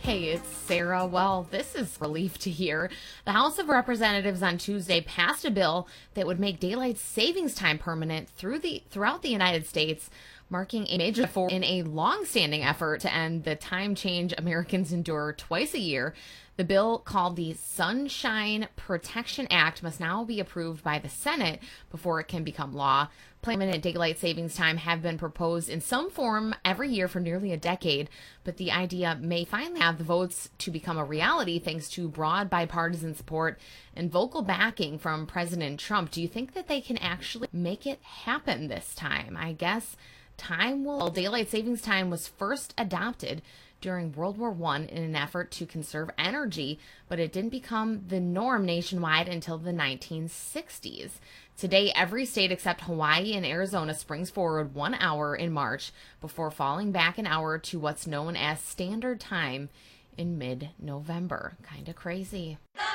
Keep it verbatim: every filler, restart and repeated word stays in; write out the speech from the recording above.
Hey, it's Sarah. Well, this is relief to hear. The House of Representatives on Tuesday passed a bill that would make daylight savings time permanent through the throughout the United States, marking a major step in a long-standing effort to end the time change Americans endure twice a year. The bill, called the Sunshine Protection Act, must now be approved by the Senate before it can become law. Permanent daylight savings time have been proposed in some form every year for nearly a decade, but the idea may finally have the votes to become a reality thanks to broad bipartisan support and vocal backing from President Trump. Do you think that they can actually make it happen this time? I guess time will. Daylight savings time was first adopted during World War One in an effort to conserve energy, but it didn't become the norm nationwide until the nineteen sixties. Today, every state except Hawaii and Arizona springs forward one hour in March before falling back an hour to what's known as standard time in mid-November. Kind of crazy.